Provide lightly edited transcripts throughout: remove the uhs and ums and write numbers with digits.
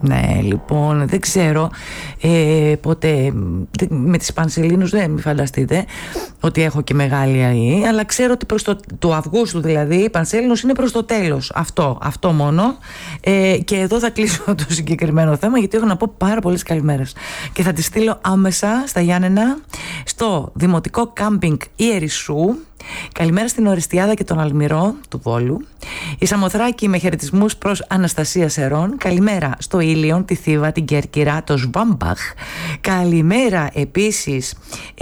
Ναι, λοιπόν, δεν ξέρω ποτέ με τις Πανσελίνους, δεν μη φανταστείτε ότι έχω και μεγάλη ΑΗ, αλλά ξέρω ότι προς το Αυγούστου δηλαδή η Πανσέλινος είναι προς το τέλος. Αυτό μόνο. Και εδώ θα κλείσω το συγκεκριμένο θέμα, γιατί έχω να πω πάρα πολλές καλημέρες και θα τις στείλω άμεσα στα Γιάννενα, στο Δημοτικό Κάμπινγκ Ιερισσού. Καλημέρα στην Οριστιάδα και τον Αλμυρό του Βόλου. Η Σαμοθράκη με χαιρετισμούς προς Αναστασία Σερών. Καλημέρα στο Ήλιον, τη Θήβα, την Κέρκυρα, το Σβάμπαχ. Καλημέρα επίσης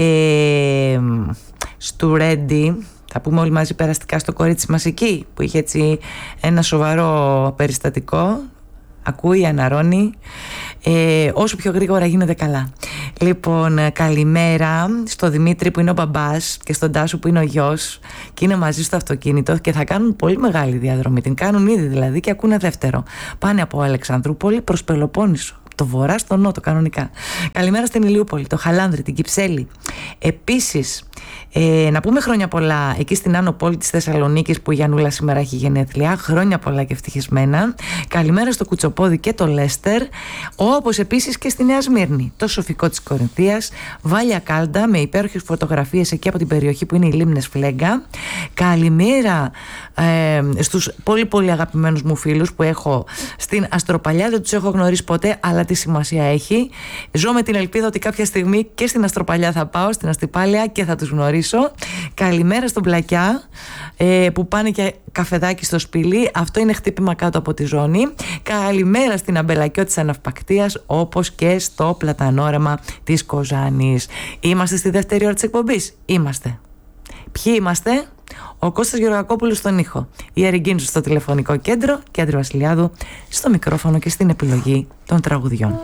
στο Ρέντι. Θα πούμε όλοι μαζί περαστικά στο κορίτσι μας εκεί, που είχε έτσι ένα σοβαρό περιστατικό. Ακούει, αναρώνει. Όσο πιο γρήγορα γίνεται καλά. Λοιπόν, καλημέρα στο Δημήτρη που είναι ο μπαμπάς και στον Τάσο που είναι ο γιος και είναι μαζί στο αυτοκίνητο και θα κάνουν πολύ μεγάλη διαδρομή. Την κάνουν ήδη δηλαδή και ακούνε δεύτερο. Πάνε από Αλεξανδρούπολη προς Πελοπόννησο, το βορρά στο νότο κανονικά. Καλημέρα στην Ηλιούπολη, το Χαλάνδρη, την Κυψέλη. Επίσης, να πούμε χρόνια πολλά εκεί στην Άνω Πόλη της Θεσσαλονίκης που η Γιαννούλα σήμερα έχει γενέθλια. Χρόνια πολλά και ευτυχισμένα. Καλημέρα στο Κουτσοπόδι και το Λέστερ, όπως επίσης και στη Νέα Σμύρνη, το Σοφικό της Κορινθίας, Βάλια Κάλντα με υπέροχες φωτογραφίες εκεί από την περιοχή που είναι οι Λίμνες Φλέγγα. Καλημέρα στους πολύ πολύ αγαπημένους μου φίλους που έχω στην Αστροπαλιά. Δεν τους έχω γνωρίσει ποτέ, αλλά τι σημασία έχει. Ζω με την ελπίδα ότι κάποια στιγμή και στην Αστροπαλιά θα πάω, στην Αστυπάλαια, και θα τους γνωρίσω. Καλημέρα στον Πλακιά που πάνε και καφεδάκι στο Σπήλι. Αυτό είναι χτύπημα κάτω από τη ζώνη. Καλημέρα στην Αμπελακιό της Αναυπακτείας, όπως και στο Πλατανόρεμα της Κοζάνης. Είμαστε στη δεύτερη ώρα της εκπομπής. Είμαστε. Ποιοι είμαστε? Ο Κώστας Γεωργακόπουλος στον ήχο, η Αριγκίνου στο τηλεφωνικό κέντρο και Άντρη Βασιλιάδου στο μικρόφωνο και στην επιλογή των τραγουδιών.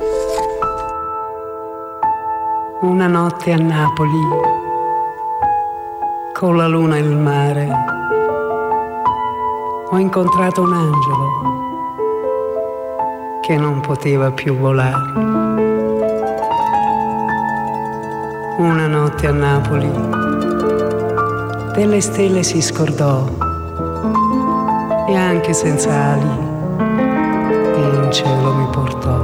Una notte a Napoli, con la luna e il mare, ho incontrato un angelo che non poteva più volare. Una notte a Napoli, delle stelle si scordò e anche senza ali in cielo mi portò.